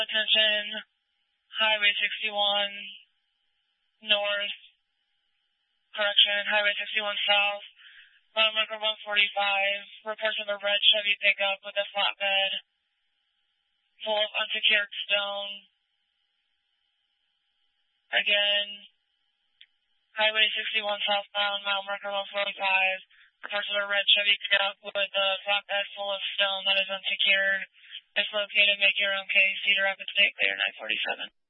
Attention, Highway 61 North, Highway 61 South, mile marker 145, reports of a red Chevy pickup with a flatbed full of unsecured stone. Again, Highway 61 southbound, mile marker 145, reports of a red Chevy pickup with a flatbed full of stone that is unsecured. If located, make your own case. Cedar Rapids State Clear 947.